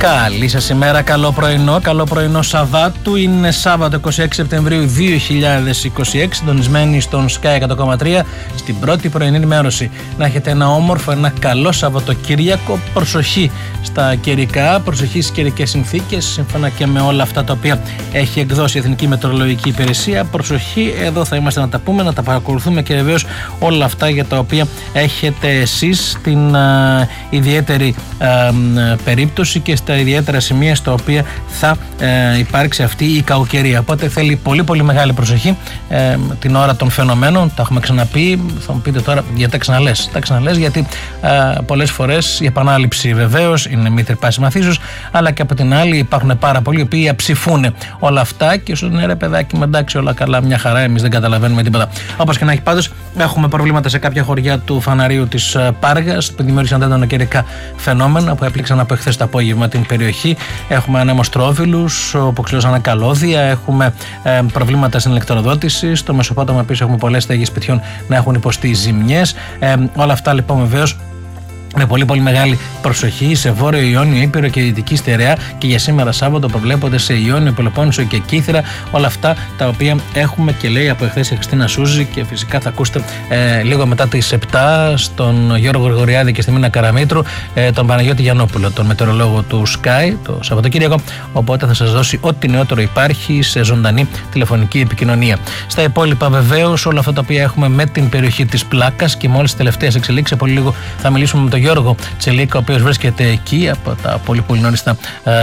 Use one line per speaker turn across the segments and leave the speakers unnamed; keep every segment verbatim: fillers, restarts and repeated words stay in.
Καλή σας ημέρα, καλό πρωινό, καλό πρωινό Σαββάτου. Είναι Σάββατο είκοσι έξι Σεπτεμβρίου δύο χιλιάδες είκοσι έξι, συντονισμένοι στον Sky εκατό κόμμα τρία στην πρώτη πρωινή ενημέρωση. Να έχετε ένα όμορφο, ένα καλό Σαββατοκύριακο. Προσοχή στα καιρικά, προσοχή στις καιρικές συνθήκες, σύμφωνα και με όλα αυτά τα οποία έχει εκδώσει η Εθνική Μετεωρολογική Υπηρεσία. Προσοχή, εδώ θα είμαστε να τα πούμε, να τα παρακολουθούμε και βεβαίως όλα αυτά για τα οποία έχετε εσείς την α, ιδιαίτερη α, περίπτωση και στα ιδιαίτερα σημεία στα οποία θα ε, υπάρξει αυτή η κακοκαιρία. Οπότε θέλει πολύ πολύ μεγάλη προσοχή ε, την ώρα των φαινομένων. Τα έχουμε ξαναπεί, θα μου πείτε τώρα γιατί τα ξαναλές. Τα ξαναλές γιατί ε, πολλές φορές η επανάληψη βεβαίως είναι μη τρυπάσι μαθήσεως, αλλά και από την άλλη υπάρχουν πάρα πολλοί οι οποίοι αψηφούν όλα αυτά και σου λένε ρε παιδάκι με εντάξει όλα καλά, μια χαρά, εμείς δεν καταλαβαίνουμε τίποτα. Όπως και να έχει, πάντως έχουμε προβλήματα σε κάποια χωριά του Φαναρίου της Πάργας που δημιούργησαν έντονα καιρικά φαινόμενα που έπληξαν από εχθές το απόγευμα την περιοχή. Έχουμε ανεμοστρόβιλους που ξυλώσαν καλώδια, έχουμε ε, προβλήματα στην ηλεκτροδότηση. Στο Μεσοπόταμο επίσης έχουμε πολλές στέγες σπιτιών να έχουν υποστεί ζημιές. Ε, όλα αυτά λοιπόν βεβαίως με πολύ πολύ μεγάλη προσοχή σε Βόρειο Ιόνιο, Ήπειρο και Δυτική Στερεά, και για σήμερα Σάββατο προβλέπονται σε Ιόνιο, Πελοπόννησο και Κύθυρα. Όλα αυτά τα οποία έχουμε και λέει από εχθές η Χριστίνα Σούζη, και φυσικά θα ακούσετε ε, λίγο μετά τις επτά στον Γιώργο Γρηγοριάδη και στη Μίνα Καραμήτρου ε, τον Παναγιώτη Γιαννόπουλο, τον μετεωρολόγο του Sky, το Σαββατοκύριακο. Οπότε θα σας δώσει ό,τι νεότερο υπάρχει σε ζωντανή τηλεφωνική επικοινωνία. Στα υπόλοιπα βεβαίως όλα αυτά τα οποία έχουμε με την περιοχή της Πλάκας και μόλις τελευταίες εξελίξεις. Από λίγο θα μιλήσουμε με τον Γιώργο Τσελίκα, ο οποίος βρίσκεται εκεί από τα πολύ πολύ νωρίς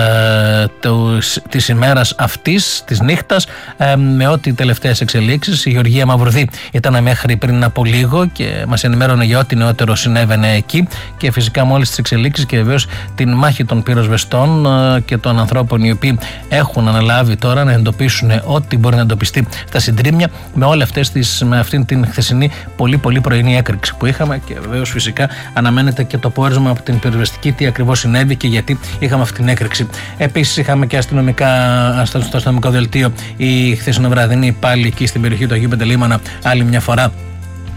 ε, της ημέρας αυτής, της νύχτας, ε, με ό,τι τελευταίες εξελίξεις. Η Γεωργία Μαυρουδή ήταν μέχρι πριν από λίγο και μας ενημέρωνε για ό,τι νεότερο συνέβαινε εκεί, και φυσικά με όλες τις εξελίξεις και βεβαίως την μάχη των πυροσβεστών ε, και των ανθρώπων οι οποίοι έχουν αναλάβει τώρα να εντοπίσουν ό,τι μπορεί να εντοπιστεί στα συντρίμμια, με όλες αυτές τις, με αυτήν την χθεσινή πολύ πολύ πρωινή έκρηξη που είχαμε, και βεβαίως φυσικά αναμένεται και το πόρισμα από την πυροσβεστική τι ακριβώς συνέβη και γιατί είχαμε αυτή την έκρηξη. Επίσης είχαμε και αστυνομικά, στο αστυνομικό δελτίο η χθεσινοβραδινή πάλι εκεί στην περιοχή του Αγίου Πεντελήμωνα άλλη μια φορά